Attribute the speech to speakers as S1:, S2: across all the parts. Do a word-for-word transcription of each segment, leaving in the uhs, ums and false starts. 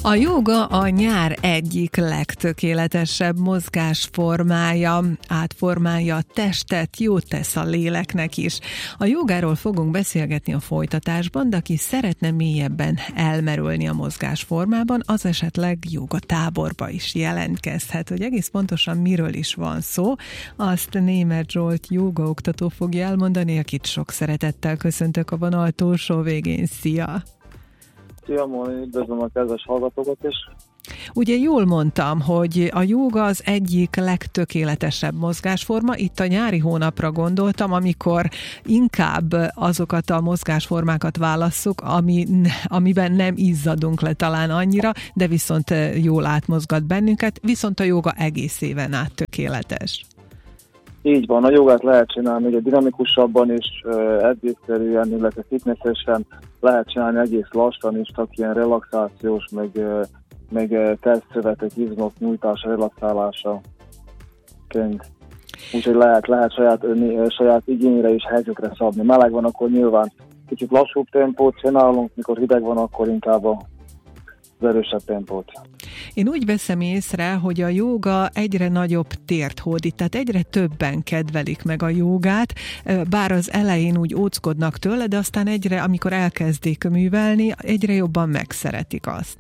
S1: A jóga a nyár egyik legtökéletesebb mozgásformája, átformálja a testet, jót tesz a léleknek is. A jógáról fogunk beszélgetni a folytatásban, de aki szeretne mélyebben elmerülni a mozgásformában, az esetleg jóga táborba is jelentkezhet. Hogy egész pontosan miről is van szó, azt Németh Zsolt jógaoktató fogja elmondani, akit sok szeretettel köszöntök a vonal túlsó végén. Szia!
S2: Szia, Móni, üdvözlöm a kedves hallgatókat is.
S1: Ugye jól mondtam, hogy a jóga az egyik legtökéletesebb mozgásforma. Itt a nyári hónapra gondoltam, amikor inkább azokat a mozgásformákat válasszuk, ami, amiben nem izzadunk le talán annyira, de viszont jól átmozgat bennünket, viszont a jóga egész éven át tökéletes.
S2: Így van, a jogát lehet csinálni ugye dinamikusabban is, edzésszerűen, illetve fitnesszesen, lehet csinálni egész lassan is, csak ilyen relaxációs, meg, meg testszövetek, izmok nyújtása, relaxálása ként. Úgyhogy lehet, lehet saját, saját igényre és helyzetre szabni. Meleg van, akkor nyilván kicsit lassúbb tempót csinálunk, mikor hideg van, akkor inkább az erősebb tempót.
S1: Én úgy veszem észre, hogy a jóga egyre nagyobb tért hódít, tehát egyre többen kedvelik meg a jógát, bár az elején úgy óckodnak tőle, de aztán egyre, amikor elkezdik művelni, egyre jobban megszeretik azt.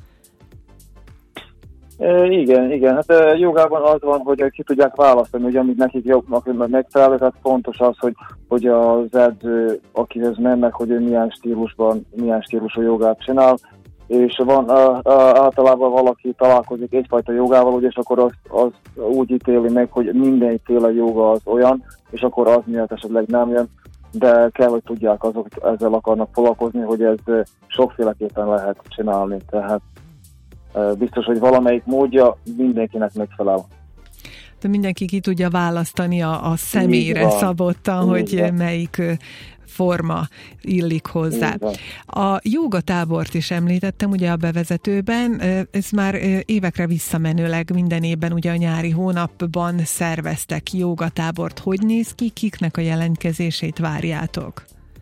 S2: E, igen, igen. Hát a jogában az van, hogy ki tudják választani, hogy amit nekik jobbnak megfelelő, tehát fontos az, hogy, hogy az edző, akihez mennek, hogy ő milyen stílusban, milyen stílusú jogát csinál, és van a, a, általában valaki találkozik egyfajta jogával, ugye, és akkor az, az úgy ítéli meg, hogy mindenféle joga az olyan, és akkor az miatt esetleg nem jön, de kell, hogy tudják azok, ezzel akarnak foglalkozni, hogy ez sokféleképpen lehet csinálni, tehát biztos, hogy valamelyik módja mindenkinek megfelel.
S1: De mindenki ki tudja választani a, a személyre szabottan, hogy van. Melyik forma illik hozzá. A jógatábort is említettem ugye a bevezetőben, ez már évekre visszamenőleg minden évben ugye a nyári hónapban szerveztek jógatábort. Hogy néz ki, kiknek a jelentkezését várjátok?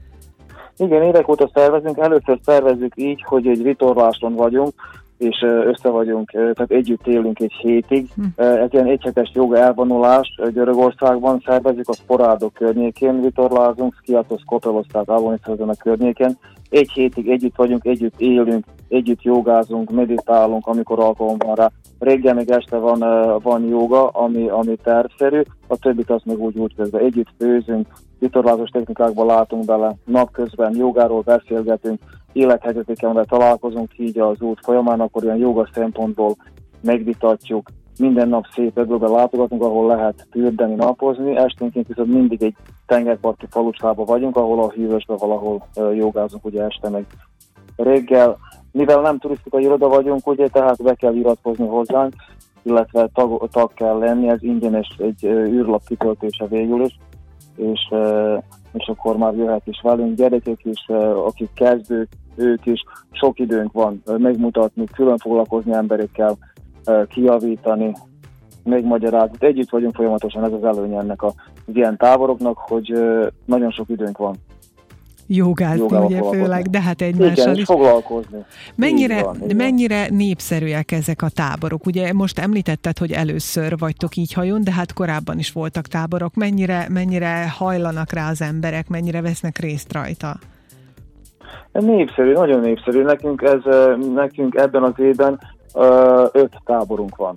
S2: Igen, évek óta szervezünk, először szervezzük így, hogy egy vitorláson vagyunk, és össze vagyunk, tehát együtt élünk egy hétig. Ez ilyen egyhetes joga elvonulás, Görögországban szervezik, a Sporádo környékén vitorlázunk, Skiathos, Kopelos, tehát Avoniszozen a környéken. Egy hétig együtt vagyunk, együtt élünk, együtt jogázunk, meditálunk, amikor alkalom van rá. Reggel még este van, van joga, ami, ami tervszerű, a többit azt meg úgy úgy közben együtt főzünk, vitorlázós technikákba látunk bele, napközben jogáról beszélgetünk, élethelyzetekkel találkozunk így az út folyamán, akkor ilyen joga szempontból megvitatjuk, minden nap szép öblőbe látogatunk, ahol lehet fürdeni, napozni, esténként viszont mindig egy tengerparti falucskában vagyunk, ahol a hűvösben valahol jogázunk, ugye este meg reggel. Mivel nem turisztikai iroda vagyunk, ugye, tehát be kell iratkozni hozzánk, illetve tag, tag kell lenni, ez ingyenes egy űrlap kitöltése végül is, és, és akkor már jöhet is velünk gyerekek is, akik kezdők, ők is, sok időnk van megmutatni, külön foglalkozni emberekkel, kijavítani, megmagyarázni. Együtt vagyunk folyamatosan, ez az előnye ennek az ilyen táboroknak, hogy nagyon sok időnk van.
S1: Jogázni, ugye főleg, de hát egymással
S2: igen,
S1: is.
S2: foglalkozni.
S1: Mennyire,
S2: van,
S1: mennyire népszerűek ezek a táborok? Ugye most említetted, hogy először vagytok így hajón, de hát korábban is voltak táborok. Mennyire, mennyire hajlanak rá az emberek, mennyire vesznek részt rajta?
S2: Népszerű, nagyon népszerű. Nekünk, ez, nekünk ebben az évben öt táborunk van.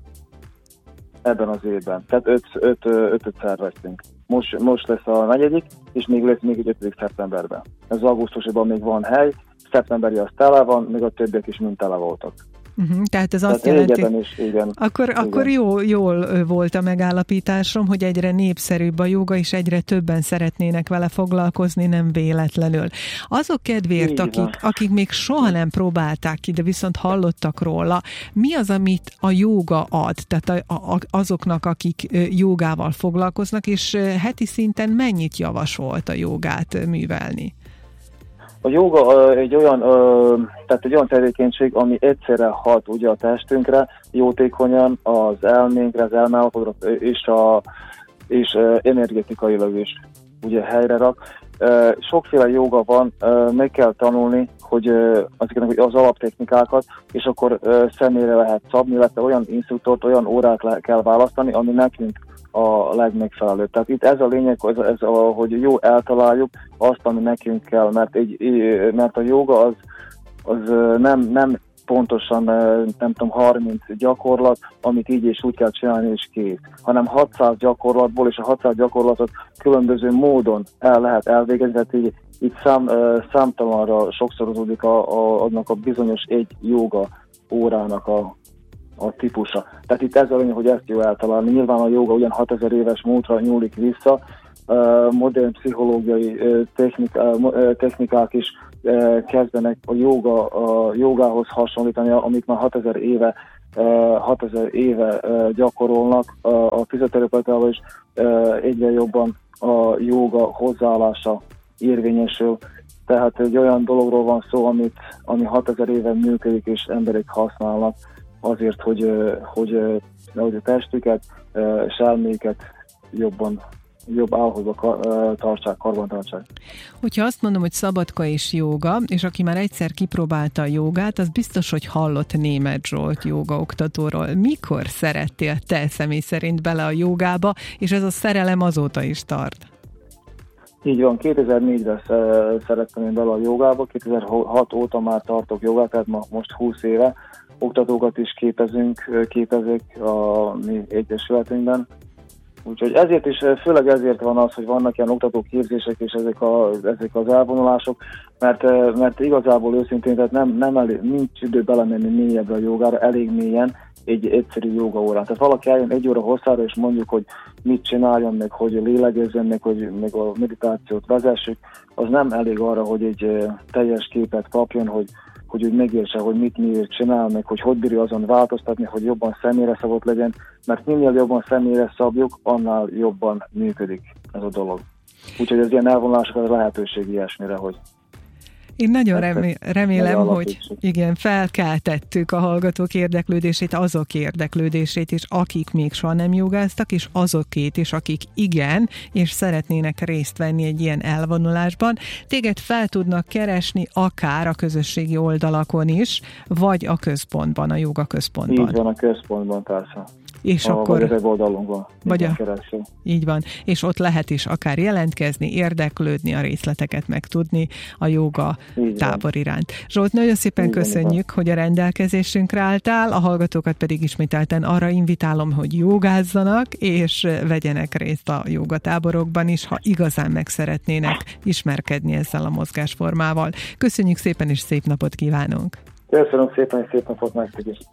S2: Ebben az évben. Tehát öt, öt, ötöt szerveztünk. Most, most lesz a negyedik, és még lesz még egy ötödik szeptemberben. Ez augusztusban még van hely, szeptemberi az tele van, még a többiek is mind tele voltak.
S1: Uh-huh, tehát ez azt tehát jelenti,
S2: is, igen,
S1: akkor,
S2: igen.
S1: akkor jó, jól volt a megállapításom, hogy egyre népszerűbb a jóga, és egyre többen szeretnének vele foglalkozni, nem véletlenül. Azok kedvéért, akik, akik még soha nem próbálták ki, de viszont hallottak róla, mi az, amit a jóga ad, tehát a, a, azoknak, akik jogával foglalkoznak, és heti szinten mennyit javasolt a jogát művelni?
S2: A jóga egy olyan, tehát egy olyan tevékenység, ami egyszerre hat ugye a testünkre, jótékonyan az elménkre, az elmeállapodra, és, a, és energetikailag is ugye helyre rak. Sokféle jóga van, meg kell tanulni, hogy azoknak az alaptechnikákat, és akkor személyre lehet szabni, illetve olyan instruktort, olyan órát le kell választani, ami nekünk a legmegfelelőbb. Tehát itt ez a lényeg, ez, ez a, hogy jó eltaláljuk azt, ami nekünk kell, mert, egy, mert a jóga az, az nem, nem pontosan, nem tudom, harminc gyakorlat, amit így és úgy kell csinálni, és kész, hanem hatszáz gyakorlatból, és a hatszáz gyakorlatot különböző módon el lehet elvégezni, tehát így, így szám, számtalanra sokszorozódik a, a, annak a bizonyos egy jóga órának a, a típusa. Tehát itt ez a lényeg, hogy ezt jó eltalálni. Nyilván a jóga ugyan hatezer éves múltra nyúlik vissza, modern pszichológiai technikák is kezdenek a jóga, a jogához hasonlítani, amit már hatezer éve, hatezer éve gyakorolnak. A fizioterapeutával is egyre jobban a jóga hozzáállása érvényesül. Tehát egy olyan dologról van szó, amit, ami hatezer éve működik, és emberek használnak azért, hogy, hogy, hogy a testüket és elméket jobban jobb állhozva tartsák, karban tartsák.
S1: Hogyha azt mondom, hogy szabadka és jóga, és aki már egyszer kipróbálta a jogát, az biztos, hogy hallott Németh Zsolt jogaoktatóról. Mikor szerettél te személy szerint bele a jogába, és ez a szerelem azóta is tart?
S2: Így van, kétezer-négyben szerettem én bele a jogába, kétezer-hat óta már tartok jogát, tehát ma, most húsz éve. Oktatókat is képezünk, képezik a mi egyesületünkben. Úgyhogy ezért is, főleg ezért van az, hogy vannak ilyen oktatóképzések és ezek, a, ezek az elvonulások, mert, mert igazából őszintén, tehát nem, nem elég, nincs idő belemenni mélyebbre a jogára, elég mélyen egy egyszerű jogaórán. Tehát valaki eljön egy óra hosszára, és mondjuk, hogy mit csináljon, meg hogy lélegezzen, meg hogy meg a meditációt vezessük, az nem elég arra, hogy egy teljes képet kapjon, hogy hogy úgy megértse, hogy mit miért csinál, meg hogy hogy bírja azon változtatni, hogy jobban személyre szabott legyen, mert minél jobban személyre szabjuk, annál jobban működik ez a dolog. Úgyhogy az ilyen elvonulások az lehetőség ilyesmire, hogy
S1: én nagyon remé- remélem, hogy igen, felkeltettük a hallgatók érdeklődését, azok érdeklődését is, akik még soha nem jogáztak, és azokét is, akik igen, és szeretnének részt venni egy ilyen elvonulásban. Téged fel tudnak keresni akár a közösségi oldalakon is, vagy a központban, a joga központban.
S2: Így van, a központban persze.
S1: És a, akkor,
S2: vagy az oldalunkon.
S1: Vagy a, így van, és ott lehet is akár jelentkezni, érdeklődni, a részleteket megtudni a joga tábor iránt. Zsolt, nagyon szépen így köszönjük, van. Hogy a rendelkezésünkre álltál, a hallgatókat pedig ismételten arra invitálom, hogy jogázzanak, és vegyenek részt a jogatáborokban is, ha igazán meg szeretnének ismerkedni ezzel a mozgásformával. Köszönjük szépen, és szép napot kívánunk!
S2: Köszönöm szépen, és szép napot nektek is!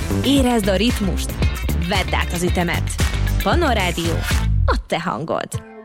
S3: Érezd a ritmust, vedd át az ütemet. Pannon Rádió, a te hangod.